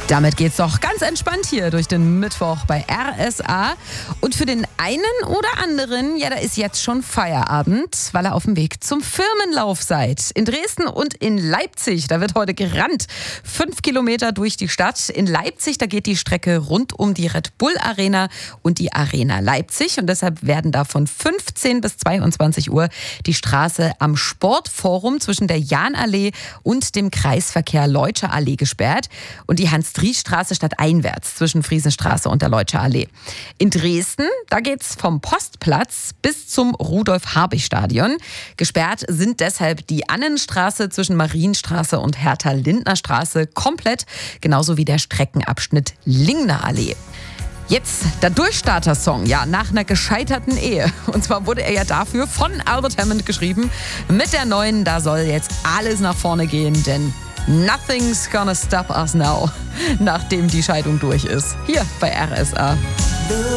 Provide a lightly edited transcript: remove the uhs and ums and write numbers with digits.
Damit geht's doch ganz entspannt hier durch den Mittwoch bei RSA. Und für den einen oder anderen, ja, da ist jetzt schon Feierabend, weil ihr auf dem Weg zum Firmenlauf seid. In Dresden und in Leipzig, da wird heute gerannt. 5 Kilometer durch die Stadt. In Leipzig, da geht die Strecke rund um die Red Bull Arena und die Arena Leipzig. Und deshalb werden da von 15 bis 22 Uhr die Straße am Sportforum zwischen der Jahnallee und dem Kreisverkehr Leutscher Allee gesperrt. Und die Hans-Dries-Straße stadteinwärts zwischen Friesenstraße und der Leutscher Allee. In Dresden, da geht's vom Postplatz bis zum Rudolf-Habich-Stadion. Gesperrt sind deshalb die Annenstraße zwischen Marienstraße und Hertha-Lindner-Straße komplett, genauso wie der Streckenabschnitt Lingner Allee. Jetzt der Durchstarter-Song, ja, nach einer gescheiterten Ehe. Und zwar wurde er ja dafür von Albert Hammond geschrieben. Mit der neuen, da soll jetzt alles nach vorne gehen, denn nothing's gonna stop us now, nachdem die Scheidung durch ist. Hier bei RSA.